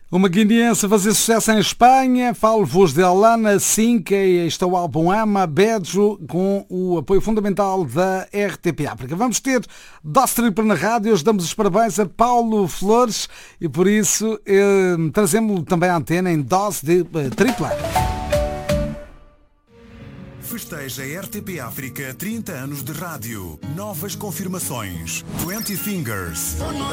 Uma guineense a fazer sucesso em Espanha. Falo-vos de Alana Cinca e este é o álbum Ama Bejo com o apoio fundamental da RTP África. Vamos ter dose tripla na rádio. Hoje damos os parabéns a Paulo Flores e por isso trazemos-lo também à antena em dose de tripla. Festeja a RTP África 30 anos de rádio. Novas confirmações. 20 Fingers.